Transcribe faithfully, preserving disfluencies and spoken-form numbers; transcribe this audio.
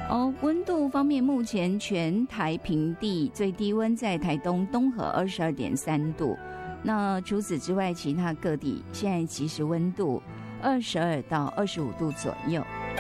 哦，温度方面，目前全台平地最低温在台东东河二十二点三度。那除此之外，其他各地现在即时温度二十二到二十五度左右。